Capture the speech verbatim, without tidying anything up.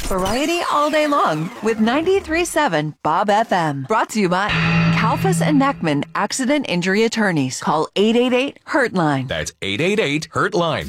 Variety all day long with ninety-three point seven Bob F M. Brought to you by Kalfas and Neckman Accident Injury Attorneys. Call eight eight eight, HURT-LINE. That's eight eight eight, HURT-LINE.